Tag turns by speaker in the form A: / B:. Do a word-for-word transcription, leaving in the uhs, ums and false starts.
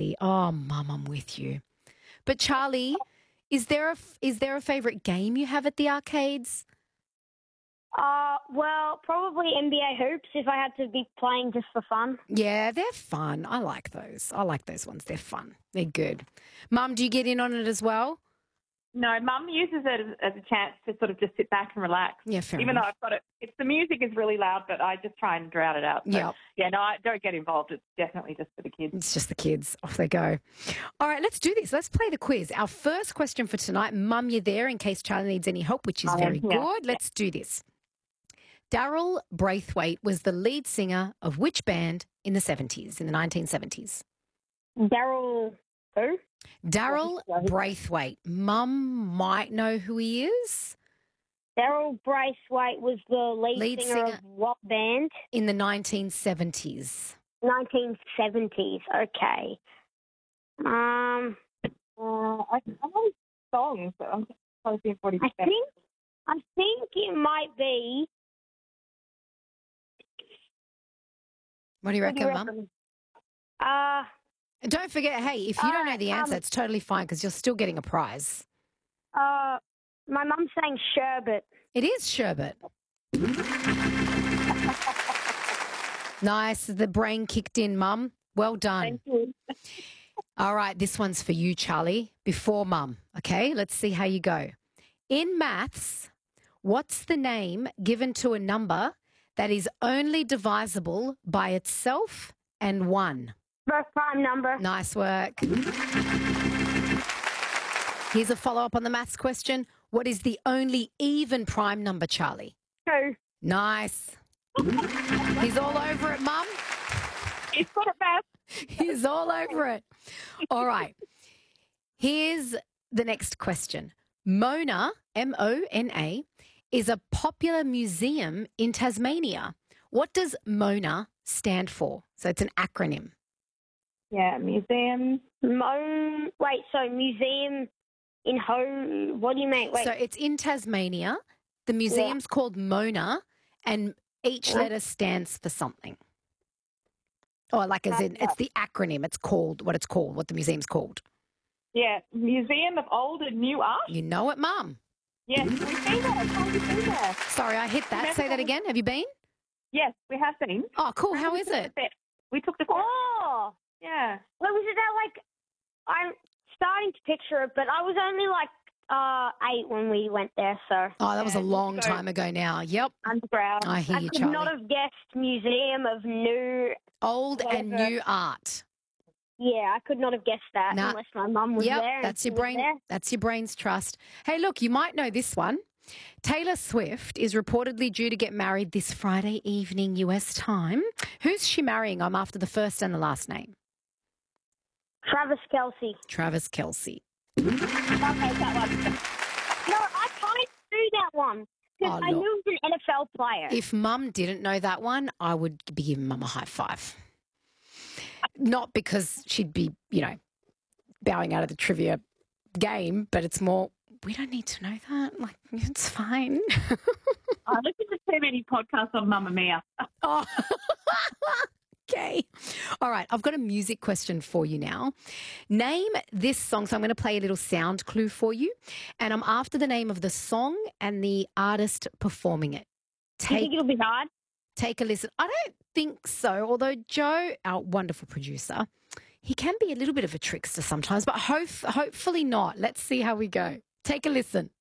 A: Charlie. Oh, Mum, I'm with you. But Charlie, is there a is there a favourite game you have at the arcades?
B: Uh, well, probably N B A hoops if I had to be playing just for fun.
A: Yeah, they're fun. I like those. I like those ones. They're fun. They're good. Mum, do you get in on it as well?
C: No, Mum uses it as, as a chance to sort of just sit back and relax.
A: Yeah, fair
C: Even
A: enough.
C: though I've got it, it's the music is really loud, but I just try and drown it out. So,
A: Yep.
C: Yeah, no, I don't get involved. It's definitely just for the kids.
A: It's just the kids. Off they go. All right, let's do this. Let's play the quiz. Our first question for tonight, Mum, you're there in case Charlie needs any help, which is
C: I am
A: very
C: here.
A: good. Let's do this. Daryl Braithwaite was the lead singer of which band in the seventies, in the nineteen seventies?
B: Daryl who?
A: Daryl Braithwaite. Mum might know who he is.
B: Daryl Braithwaite was the lead,
A: Lead
B: singer,
A: singer.
B: of what band?
A: In the nineteen seventies.
B: nineteen seventies. Okay. Um,
C: Uh, I, I know his songs, but I'm just close to forty
B: I
C: percent.
B: think I think it might be.
A: What do you
B: What do
A: reckon,
B: you
A: Mum?
B: reckon? Uh,
A: And don't forget, hey, if you
B: All
A: don't know
B: right,
A: the answer,
B: um,
A: it's totally fine because you're still getting a prize.
B: uh, my mum's saying sherbet.
A: It is sherbet. Nice. The brain kicked in, Mum. Well done.
B: Thank you.
A: All right, this one's for you, Charlie, before Mum. Okay, let's see how you go. In maths, what's the name given to a number that is only divisible by itself and one?
B: First prime number.
A: Nice work. Here's a follow-up on the maths question. What is the only even prime number, Charlie?
B: Two.
A: Nice. He's all over it, Mum.
C: He's got it fast.
A: He's all over it. All right. Here's the next question. Mona, M O N A, is a popular museum in Tasmania. What does Mona stand for? So it's an acronym.
C: Yeah, museum.
B: Mo. Wait, so museum in Ho. What do you mean? Wait.
A: So it's in Tasmania. The museum's called Mona, and each
B: Yeah.
A: letter stands for something. Or like as in, it's the acronym. It's called what it's called, what the museum's called.
C: Yeah, Museum of Old and New Art.
A: You know it, Mum.
C: Yes, we've been there. Have you been there?
A: Sorry, I hit that. Say that again. Have you been?
C: Yes, we have been.
A: Oh, cool. How is it?
C: We took the.
B: Oh.
C: Yeah.
B: Well, was it that like? I'm starting to picture it, but I was only like uh eight when we went there, so
A: Oh, that was a
C: Yeah,
A: long
C: go.
A: time ago now. Yep.
C: Underground.
A: I hear
B: I
A: you,
B: could
A: Charlie.
B: not have guessed Museum of New.
A: Old and
B: Whatever.
A: new art.
B: Yeah, I could not have guessed that
A: Nah.
B: unless my mum was
A: Yep,
B: there. and
A: that's
B: she
A: your
B: was
A: brain.
B: there.
A: That's your brain's trust. Hey, look, you might know this one. Taylor Swift is reportedly due to get married this Friday evening U S time. Who's she marrying? I'm after the first and the last name.
B: Travis Kelce.
A: Travis Kelce.
B: Okay, that one. No, I can't do that one because
A: Oh,
B: I
A: look.
B: knew he was an N F L player.
A: If Mum didn't know that one, I would be giving Mum a high five. Not because she'd be, you know, bowing out of the trivia game, but it's more, we don't need to know that. Like, it's fine.
C: I listened to too many podcasts on Mamma Mia.
A: Oh, okay. All right. I've got a music question for you now. Name this song. So I'm going to play a little sound clue for you. And I'm after the name of the song and the artist performing it.
B: Do you think
A: Take,
B: it'll be hard?
A: take a listen. I don't think so. Although Joe, our wonderful producer, he can be a little bit of a trickster sometimes, but hope, hopefully not. Let's see how we go. Take a listen.